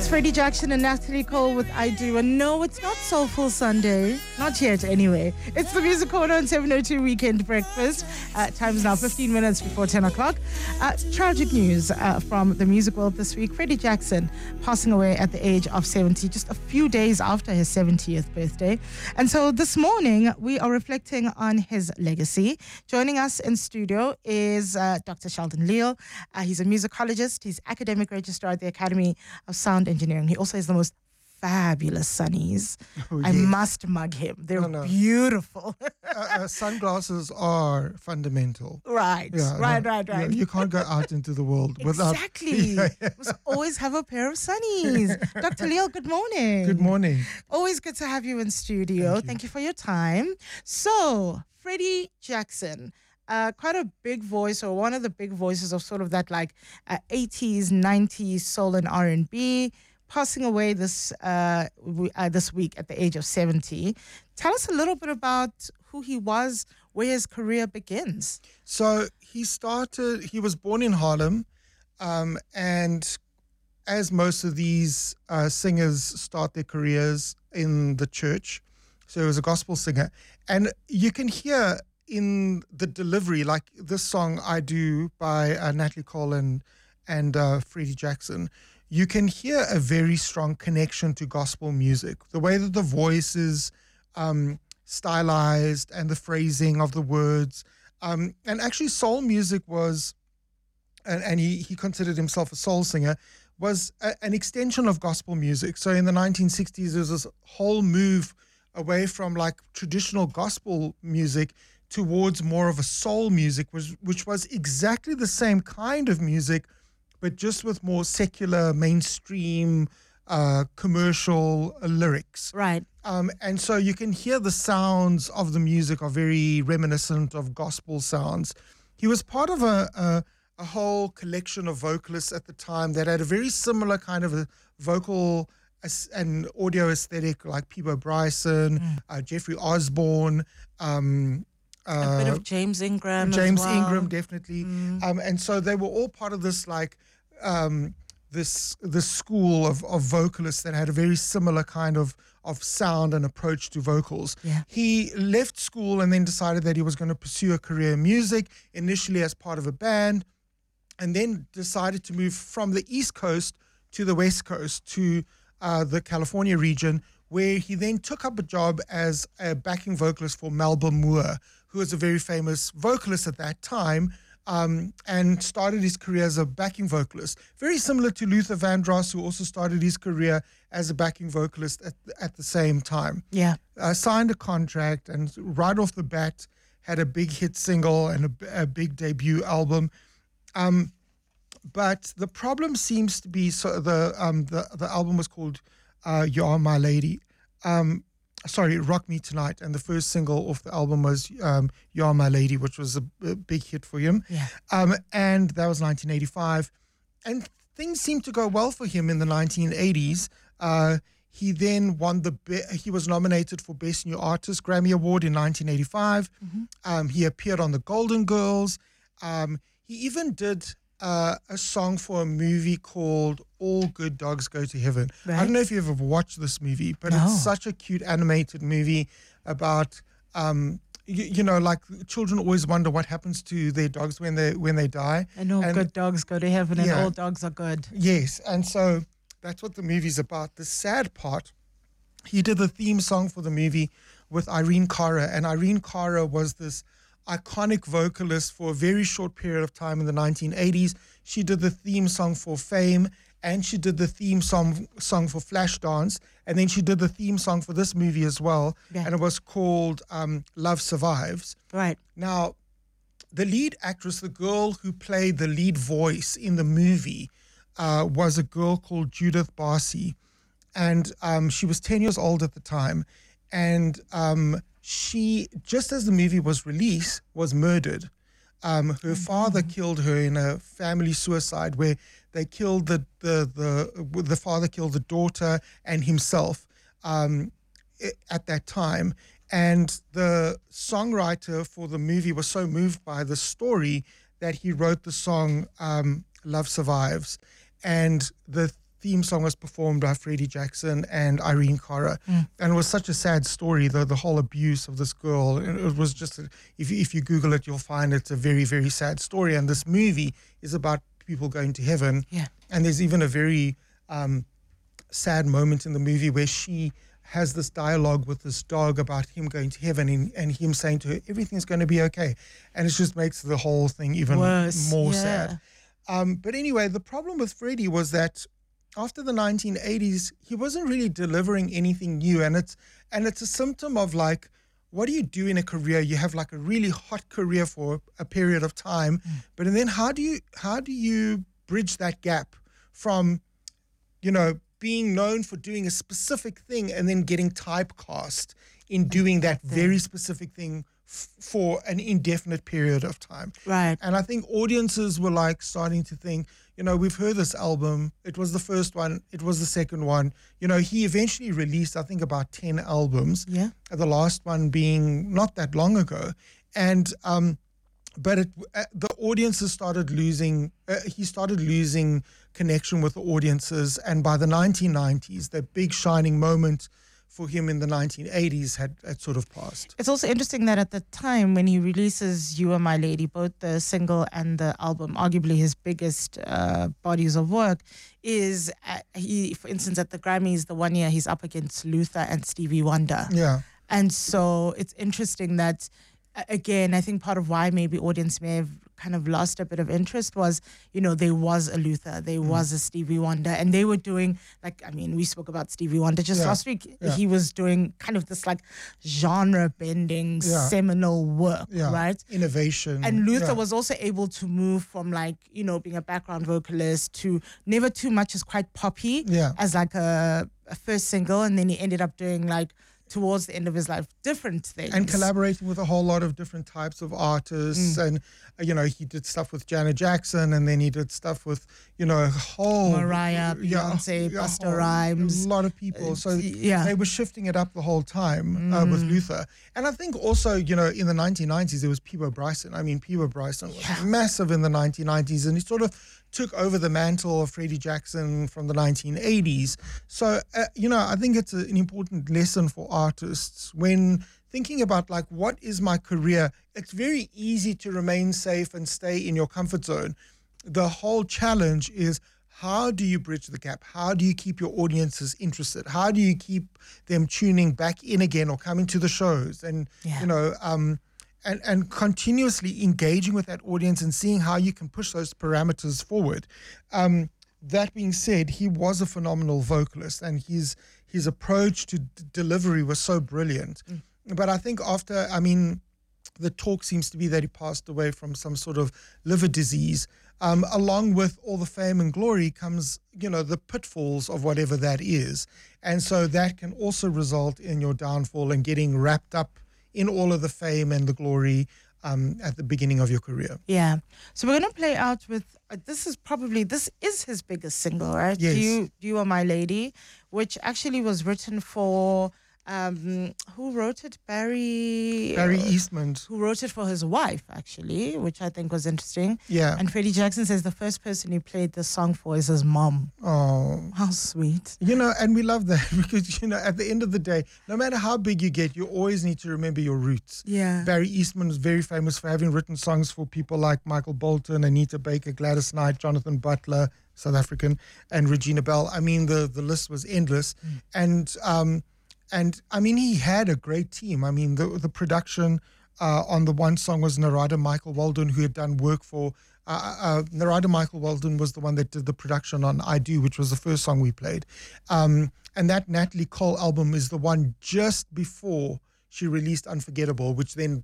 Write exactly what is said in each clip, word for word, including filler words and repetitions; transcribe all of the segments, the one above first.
Freddie Jackson and Natalie Cole with I Do. And no, it's not Soulful Sunday. Not yet, anyway. It's the Music Corner on seven oh two Weekend Breakfast. Uh, time is now fifteen minutes before ten o'clock. Uh, tragic news uh, from the music world this week. Freddie Jackson passing away at the age of seventy, just a few days after his seventieth birthday. And so this morning, we are reflecting on his legacy. Joining us in studio is uh, Doctor Sheldon Leal. Uh, he's a musicologist. He's academic registrar at the Academy of Sound Engineering. He also has the most fabulous sunnies. Oh, I yes. must mug him. They're no, no. beautiful. uh, uh, sunglasses are fundamental. Right, yeah, right, no, right, right. You, you can't go out into the world without... Exactly. Yeah, yeah. You must always have a pair of sunnies. Doctor Leal, good morning. Good morning. Always good to have you in studio. Thank you, Thank you for your time. So, Freddie Jackson... Uh, quite a big voice, or one of the big voices of sort of that like uh, eighties, nineties soul and R and B, passing away this uh, w- uh, this week at the age of seventy. Tell us a little bit about who he was, where his career begins. So he started, he was born in Harlem, um, and as most of these uh, singers start their careers in the church, so he was a gospel singer. And you can hear in the delivery, like this song I Do by uh, Natalie Cole and, and uh, Freddie Jackson, you can hear a very strong connection to gospel music. The way that the voice is um, stylized and the phrasing of the words. Um, and actually soul music was, and, and he, he considered himself a soul singer, was a, an extension of gospel music. So in the nineteen sixties, there was this whole move away from like traditional gospel music towards more of a soul music, which, which was exactly the same kind of music, but just with more secular, mainstream, uh, commercial uh, lyrics. Right. Um, and so you can hear the sounds of the music are very reminiscent of gospel sounds. He was part of a, a, a whole collection of vocalists at the time that had a very similar kind of a vocal and audio aesthetic, like Peabo Bryson, mm. uh, Jeffrey Osborne, um, a bit of James Ingram James as well. Ingram, definitely. Mm. Um, and so they were all part of this, like, um, this this school of, of vocalists that had a very similar kind of, of sound and approach to vocals. Yeah. He left school and then decided that he was going to pursue a career in music, initially as part of a band, and then decided to move from the East Coast to the West Coast, to uh, the California region, where he then took up a job as a backing vocalist for Melba Moore, who was a very famous vocalist at that time, um, and started his career as a backing vocalist. Very similar to Luther Vandross, who also started his career as a backing vocalist at, at the same time. Yeah. Uh, signed a contract, and right off the bat had a big hit single and a, a big debut album. Um, but the problem seems to be, so the um, the, the album was called uh, You Are My Lady. Um, sorry, Rock Me Tonight. And the first single off the album was um, You Are My Lady, which was a, a big hit for him. Yeah. Um, and that was nineteen eighty-five. And things seemed to go well for him in the nineteen eighties. Uh, he then won the, be- he was nominated for Best New Artist Grammy Award in nineteen eighty-five. Mm-hmm. Um, he appeared on the Golden Girls. Um, he even did Uh, a song for a movie called All Good Dogs Go to Heaven. Right. I don't know if you've ever watched this movie, but no. it's such a cute animated movie about, um, you, you know, like children always wonder what happens to their dogs when they when they die. And all and, good dogs go to heaven, yeah, and all dogs are good. Yes, and so that's what the movie's about. The sad part, he did the theme song for the movie with Irene Cara, and Irene Cara was this iconic vocalist for a very short period of time in the nineteen eighties. She did the theme song for Fame, and she did the theme song song for Flashdance, and then she did the theme song for this movie as well, yeah. and it was called um, Love Survives. Right. Now, the lead actress, the girl who played the lead voice in the movie, uh, was a girl called Judith Barcy, and um, she was ten years old at the time, and um, she, just as the movie was released, was murdered. Um, her mm-hmm. father killed her in a family suicide where they killed the the the the father killed the daughter and himself um, at that time. And the songwriter for the movie was so moved by the story that he wrote the song um, "Love Survives," and the theme song was performed by Freddie Jackson and Irene Cara. Mm. And it was such a sad story, the, the whole abuse of this girl. And it was just, a, if, you, if you Google it, you'll find it's a very, very sad story. And this movie is about people going to heaven. Yeah. And there's even a very um, sad moment in the movie where she has this dialogue with this dog about him going to heaven and, and him saying to her, everything's going to be okay. And it just makes the whole thing even Worse. more Yeah. sad. Um, but anyway, the problem with Freddie was that after the nineteen eighties, he wasn't really delivering anything new. And it's, and it's a symptom of like, what do you do in a career? You have like a really hot career for a period of time, mm. but then how do you, how do you bridge that gap from, you know, being known for doing a specific thing and then getting typecast in doing that very specific thing f- for an indefinite period of time. Right. And I think audiences were like starting to think, you know, we've heard this album. It was the first one. It was the second one. You know, he eventually released, I think, about ten albums. Yeah. The last one being not that long ago. And, um, but it, uh, the audiences started losing, uh, he started losing connection with the audiences. And by the nineteen nineties, the big shining moment for him in the nineteen eighties had, had sort of passed. It's also interesting that at the time when he releases You Are My Lady, both the single and the album, arguably his biggest uh, bodies of work, is at, he, for instance, at the Grammys, the one year he's up against Luther and Stevie Wonder. Yeah. And so it's interesting that, again, I think part of why maybe audience may have kind of lost a bit of interest was, you know, there was a Luther, there mm. was a Stevie Wonder, and they were doing, like, I mean, we spoke about Stevie Wonder just yeah. last week. Yeah. He was doing kind of this, like, genre-bending, yeah. seminal work, yeah. right? Innovation. And Luther yeah. was also able to move from, like, you know, being a background vocalist to never too much is quite poppy yeah. as, like, a, a first single, and then he ended up doing, like, towards the end of his life, different things. And collaborating with a whole lot of different types of artists. Mm. And, uh, you know, he did stuff with Janet Jackson, and then he did stuff with, you know, a whole... Mariah, Beyonce, yeah, Busta Rhymes. A lot of people. So uh, yeah. they were shifting it up the whole time uh, mm. with Luther. And I think also, you know, in the nineteen nineties, there was Peebo Bryson. I mean, Peebo Bryson was yeah. massive in the nineteen nineties, and he sort of took over the mantle of Freddie Jackson from the nineteen eighties. So, uh, you know, I think it's a, an important lesson for artists when thinking about, like, what is my career? It's very easy to remain safe and stay in your comfort zone. The whole challenge is, how do you bridge the gap? How do you keep your audiences interested? How do you keep them tuning back in again or coming to the shows? And, yeah. you know, um, And, and continuously engaging with that audience and seeing how you can push those parameters forward. Um, that being said, he was a phenomenal vocalist, and his his approach to d- delivery was so brilliant. Mm. But I think after, I mean, the talk seems to be that he passed away from some sort of liver disease. Um, along with all the fame and glory comes, you know, the pitfalls of whatever that is. And so that can also result in your downfall and getting wrapped up in all of the fame and the glory um, at the beginning of your career. Yeah. So we're going to play out with, uh, this is probably, this is his biggest single, right? Yes. You, You Are My Lady, which actually was written for, um, who wrote it? Barry... Barry uh, Eastman. Who wrote it for his wife, actually, which I think was interesting. Yeah. And Freddie Jackson says the first person he played the song for is his mom. Oh. How sweet. You know, and we love that because, you know, at the end of the day, no matter how big you get, you always need to remember your roots. Yeah. Barry Eastman is very famous for having written songs for people like Michael Bolton, Anita Baker, Gladys Knight, Jonathan Butler, South African, and Regina Bell. I mean, the, the list was endless. Mm. And, um, and I mean, he had a great team. I mean, the, the production uh, on the one song was Narada Michael Walden, who had done work for Uh, uh, Narada Michael Walden was the one that did the production on I Do, which was the first song we played. Um, and that Natalie Cole album is the one just before she released Unforgettable, which then,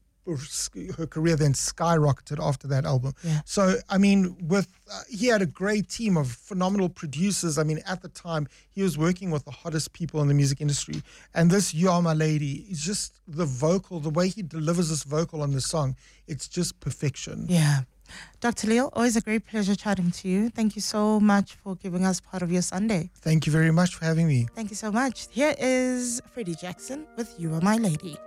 her career then skyrocketed after that album. Yeah. So, I mean, with uh, he had a great team of phenomenal producers. I mean, at the time, he was working with the hottest people in the music industry. And this You Are My Lady is just the vocal, the way he delivers this vocal on this song, it's just perfection. Yeah. Doctor Leal, always a great pleasure chatting to you. Thank you so much for giving us part of your Sunday. Thank you very much for having me. Thank you so much. Here is Freddie Jackson with You Are My Lady.